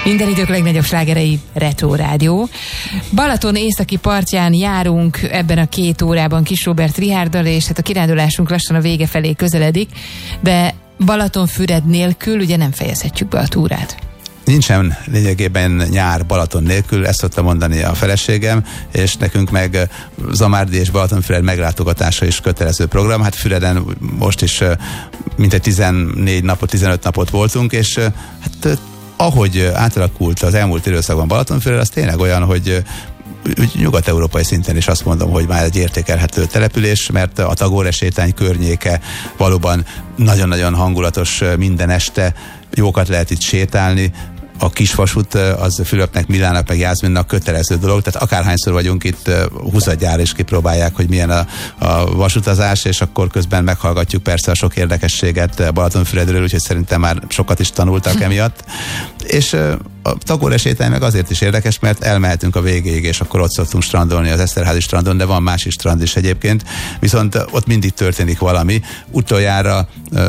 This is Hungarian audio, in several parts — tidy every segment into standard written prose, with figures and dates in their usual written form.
Minden idők legnagyobb slágerei, Retro Rádió. Balaton északi partján járunk ebben a 2 órában Kis Róbert Richárddal, és hát a kirándulásunk lassan a vége felé közeledik, de Balatonfüred nélkül ugye nem fejezhetjük be a túrát. Nincsen lényegében nyár Balaton nélkül, ezt szokta mondani a feleségem, és nekünk meg Zamárdi és Balatonfüred meglátogatása is kötelező program. Hát Füreden most is mintegy 14 napot, 15 napot voltunk, és hát ahogy átalakult az elmúlt időszakban Balatonfüred, az tényleg olyan, hogy nyugat-európai szinten is azt mondom, hogy már egy értékelhető település, mert a Tagore sétány környéke valóban nagyon-nagyon hangulatos minden este, jókat lehet itt sétálni. A kisvasút az Fülöpnek, Milának, meg Jászminnak kötelező dolog, tehát akárhányszor vagyunk itt, 20-gyára is kipróbálják, hogy milyen a vasutazás, és akkor közben meghallgatjuk persze a sok érdekességet Balatonfüredről, úgyhogy szerintem már sokat is tanultak emiatt. És a Tagore sétány meg azért is érdekes, mert elmehetünk a végéig, és akkor ott szoktunk strandolni az Eszterházi strandon, de van más is strand is egyébként, viszont ott mindig történik valami. Utoljára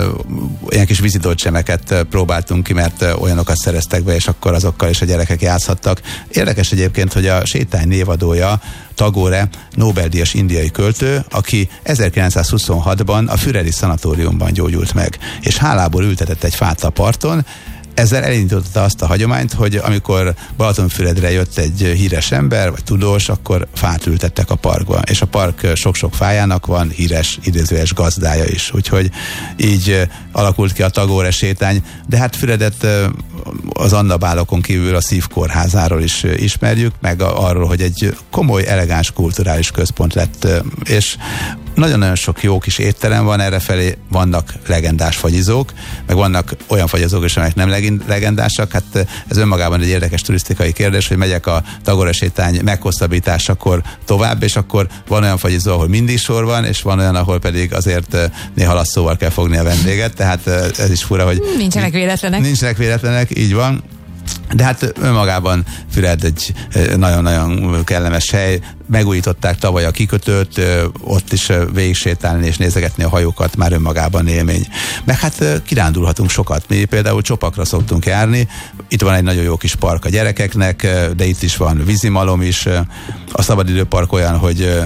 ilyen kis vízidolcsemeket próbáltunk ki, mert olyanokat szereztek be, és akkor azokkal is a gyerekek játszhattak. Érdekes egyébként, hogy a sétány névadója, Tagore, Nobel-díjas indiai költő, aki 1926-ban a Füredi szanatóriumban gyógyult meg, és hálából ültetett egy fát a parton. Ezzel elindította azt a hagyományt, hogy amikor Balatonfüredre jött egy híres ember, vagy tudós, akkor fát ültettek a parkban. És a park sok-sok fájának van híres, idézőes gazdája is. Úgyhogy így alakult ki a Tagore sétány. De hát Füredet az Anna Bálokon kívül a Szívkórházáról is ismerjük, meg arról, hogy egy komoly, elegáns kulturális központ lett, és nagyon-nagyon sok jó kis étterem van errefelé, vannak legendás fagyizók, meg vannak olyan fagyizók is, amelyek nem legendásak. Hát ez önmagában egy érdekes turisztikai kérdés, hogy megyek a Tagore sétány meghosszabbításakor tovább, és akkor van olyan fagyizó, ahol mindig sor van, és van olyan, ahol pedig azért néha lasszóval kell fogni a vendéget, tehát ez is fura, hogy nincsenek véletlenek. Nincsenek véletlenek, így van. De hát önmagában Füred egy nagyon-nagyon kellemes hely. Megújították tavaly a kikötőt, ott is végig sétálni és nézegetni a hajókat már önmagában élmény. Meg hát kirándulhatunk sokat. Mi például Csopakra szoktunk járni. Itt van egy nagyon jó kis park a gyerekeknek, de itt is van vízimalom is. A szabadidőpark olyan, hogy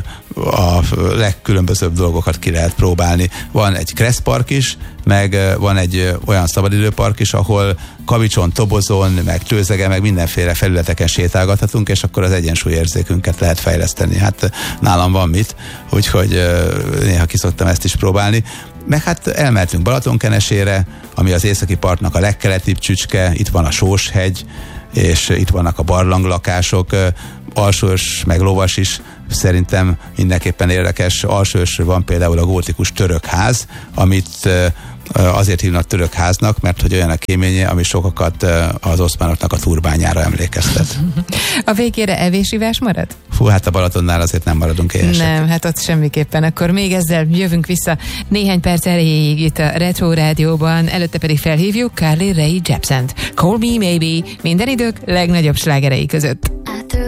a legkülönbözőbb dolgokat ki lehet próbálni. Van egy kresszpark is, meg van egy olyan szabadidőpark is, ahol kavicson, tobozon, meg tőzegen, meg mindenféle felületeken sétálgathatunk, és akkor az egyensúlyérzékünket lehet fejleszteni. Hát nálam van mit, úgyhogy néha kiszoktam ezt is próbálni. Meg hát elmehetünk Balatonkenesére, ami az északi partnak a legkeletibb csücske, itt van a Sóshegy, és itt vannak a barlanglakások, Alsós, meg Lovas is szerintem mindenképpen érdekes. Alsósról van például a gótikus török ház, amit azért hívnak török háznak, mert hogy olyan a kéménye, ami sokakat az oszmánoknak a turbányára emlékeztet. A végére evés-ivás marad? Fú, hát a Balatonnál azért nem maradunk éhesek. Nem, hát ott semmiképpen. Akkor még ezzel jövünk vissza néhány perc erejéig itt a Retro Rádióban, előtte pedig felhívjuk Carly Rae Jepsent. Call Me Maybe, minden idők legnagyobb slágerei között.